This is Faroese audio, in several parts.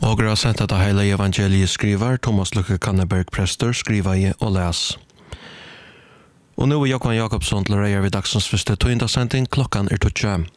Og har sett at hele evangeliet skriver, Thomas Lykke Kanneberg Prester skriver i og les. Og nå er Johan Jakobsson til å reie ved dagsens første tøyndasending, klokken 12.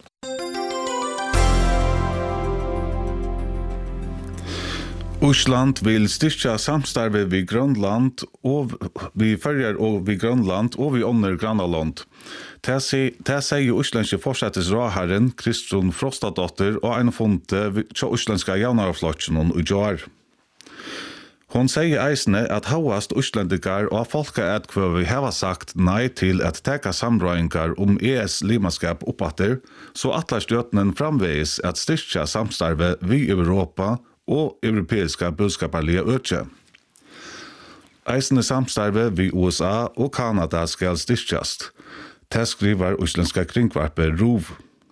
Ísland vil styrka samstarve vid Grønland og vi Føroyar og vid Grønland og vi under Granaland. Det sier Íslandske forsettesrådherren Kristrún Frostadóttir og en funte til Íslandska javnarflokksjonen i år. Hon sier eisne at hauast Íslandikar og folkaetkvøvi hava sagt nei til at teka samrøyngar ES-limaskap oppatter, så atlar stjøtnen framvegis at styrka samstarve vid Europa og europeiska budskaparliga økje. Eisne samstarve vid USA og Kanada skal styrkjast. Det skriver Íslandska kringvarpet ROV.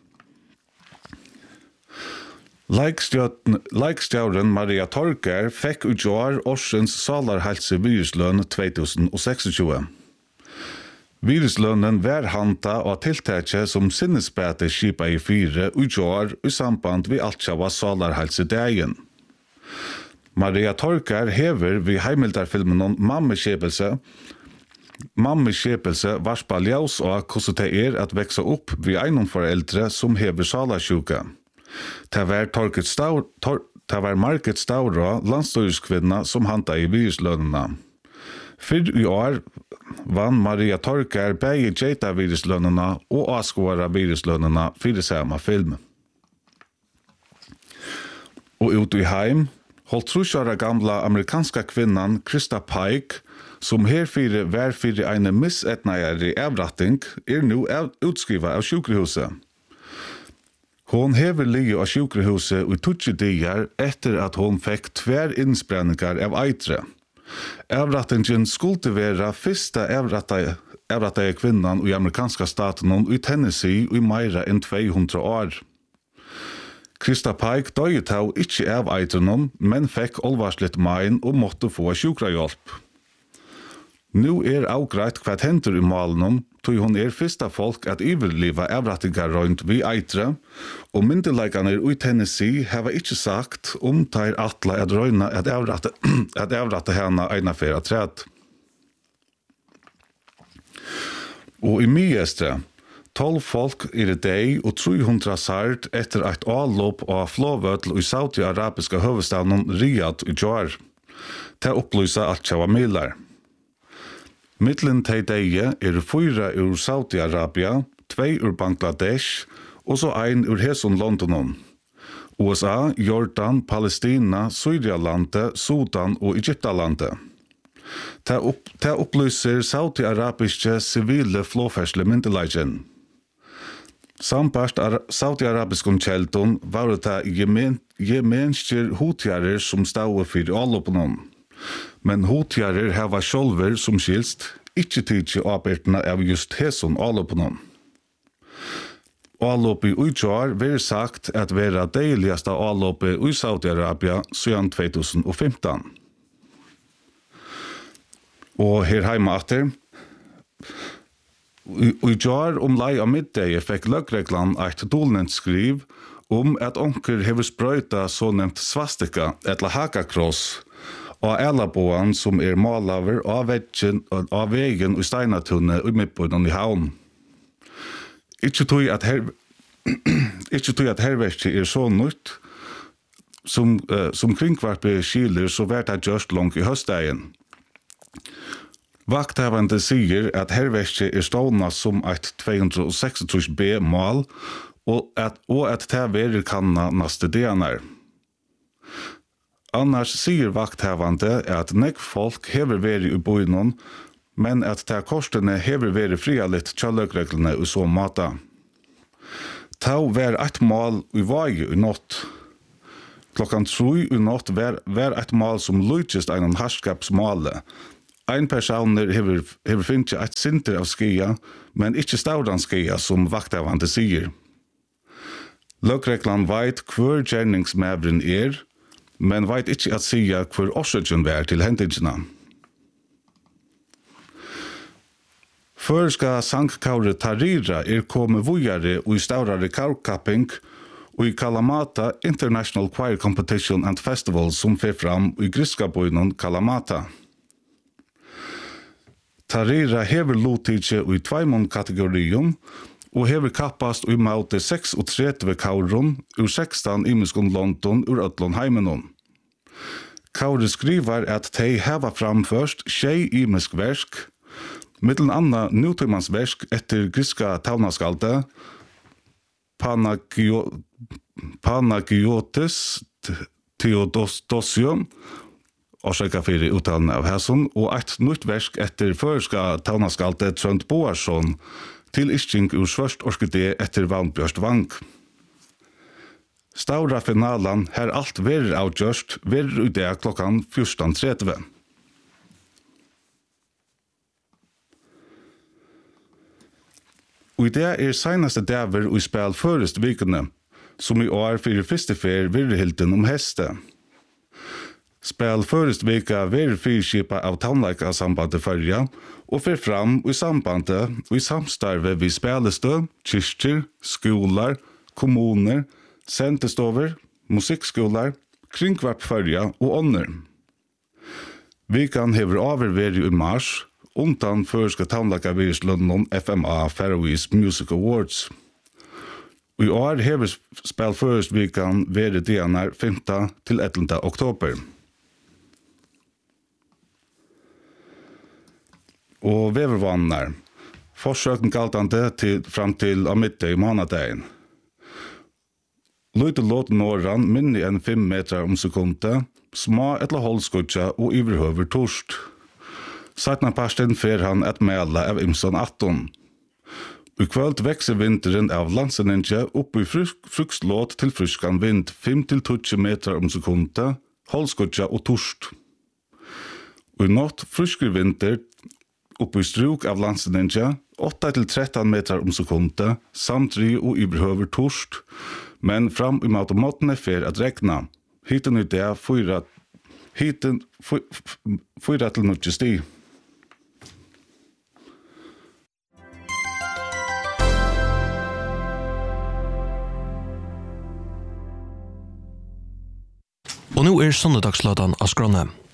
Leikstjauren Maria Torger fikk utgjør årsens salarhelse viruslønn 2026. Viruslønnen var hanta og tiltaket som sinnesbete skipa i 4 utgjør i samband vi altsjava salarhelse dagen. Maria Torger hever vid heimildarfilmen om Mammeskjepelse varspa ljós og hvordan det at veksa opp vid einon foreldre som hever salasjuka. Det var Margit Staura, landstyrskvinna, som hanta i viruslønnena. Fyrr i år vann Maria Torger begge Jeta viruslønnena og avskåra viruslønnena fyrir samme film. Og ut i heim holdt 30 år gamla amerikanska kvinnan Krista Pike, som herfyre var fyrir eine missetneier avratting, nu utskriva av sjukrehuset. Hon hever ligge av sjukrehuset i 20 dagar etter at hon fikk 2 innsprengningar av eitre. Avrattingen skulle være fyrsta avrattede kvinnan i amerikanska staten i Tennessee i meira enn 200 år. Krista Pike døde tau ikkje av eitrenom, men fikk olvarslitt mein og måtte få sjukrahjelp. Nu avgreit hva henter i malen tog hon fyrsta folk at iverliva avrattingar rundt vi eitre, og myndelagarna i Tennessee hava ikkje sagt tar atla at røyna at avratta hana eina fyrra træd. Og i Myestre 12 folk det deg og 300 sart etter et avlopp av flåvøtl i saudi-arabiska høvestaden Riyadh i Jor. Det opplysa at tjava milar. Mittlen til deie 4 ur Saudi-Arabia, 2 ur Bangladesh, og så 1 ur Heson Londonon. USA, Jordan, Palestina, Syrialandet, Sudan og Egyptalandet. Det opplyser saudi-arabiske sivile flåfersle myndelagen. Sambart saudi-arabiskon kjeldon var det jemenskjer hotjarer som stod for alloppnån. Men hotjarer hava sjolver som skilst, ikkje tidsi arbeidene av just heson alloppnån. Alloppet i Ujjar var sagt at vera deiligast av alloppet i Saudi-Arabia siden 2015. Og her heima atter, Ujjar lei av middag fikk løgreglan eit dolnent skriv at onker hever sprøyta så nevnt svastika etla hakakross og elaboan som malaver av vegen og steinatunne og midtbøyden i havn. Ikke tog at herverket så nytt som kringkvarpe skiler så vært det gjørst langt i høstdagen. Vakthavande sier at herverket stående som et 236 B-mål og at det verer kanna neste deaner. Annars sier vakthavande at nek folk hever veri i boinon, men at det kostene hever veri frialit tjalløkreglene i så mata. Tau var et mål i vei i natt. Klokkan 3 i natt var et mål som lujtjest einan harskapsmåle. Ein personer hever finnst et sinter av skia, men ikkje staudan skia som vakthavande sier. Løkreglan veit hvor gjerningsmævren men veit ikkje at sia hvor årsøkjen vær til hendingina. Førska sangkaure Tarira kommet vujare og i staurare kaurkapping og i Kalamata International Choir Competition and Festival som fer fram i griska bøynon Kalamata. Tarira hever lotidje i 2 kategorium, og hever kappast i maute 36 kauron ur 16 imiskon London ur ötlon heimenon. Kauri skriver at de heva framførst 6 imisk versk, mittlen anna nutimansversk etter griska tavnaskalde, Panagiotis Theodosium, orsaka fyrir uttalen av hæson, og eit nytt versk etter føreska tavnaskalde Trønd Boarsson, til isching ur svørst orskidé etter Vanbjørst Vang. Staura finalan her alt verir avgjørst verir i det klokkan 14.30. Og i det seinaste daver og spel førest vikene, som i år fyrir fyrste fer virrehilden heste. Spel førest vika verir fyrskipa av tannleika sambandet fyrja, og fer fram i sambandet og i samstarve vi spelestø, kyrkjer, skolar, kommuner, sentestover, musikkskolar, kringvarp fyrja og ånder. Vikan hever oververi i mars, undan førska tannleika virslønnen FMA Faroese Music Awards. Og i år hever spel førest vikan veri dianar 5. til 11. oktober. Og vevervannar. Forsøken galtande fram til av middag i månadagen. Løyte låt norran minni enn 5 meter sekundet, små etla holdskutja og iverhøver torst. Satna parsten fer han et mela av imson 18. I kvöld vekser vinteren av landseninja opp i frukslåt til fryskan vind 5-20 meter sekundet, holdskutja og torst. Og i natt frysker vinter opp i struk av landseninja 8-13 meter sekundet, samtri og iverhøver torst, men fram i automatene fer at rekna. Hiten i det 4 til 90 sti. Og nå sonndagslådan av Skråne.